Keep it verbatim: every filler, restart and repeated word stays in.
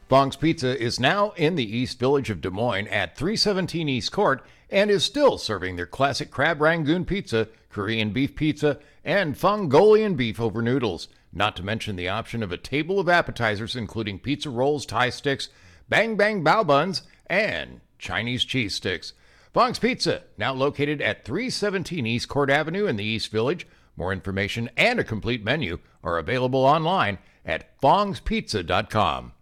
Fong's Pizza is now in the East Village of Des Moines at three seventeen East Court and is still serving their classic crab rangoon pizza, Korean beef pizza, and Mongolian beef over noodles, not to mention the option of a table of appetizers including pizza rolls, Thai sticks, bang bang bao buns, and Chinese cheese sticks. Fong's Pizza, now located at three seventeen East Court Avenue in the East Village. More information and a complete menu are available online at fongs pizza dot com.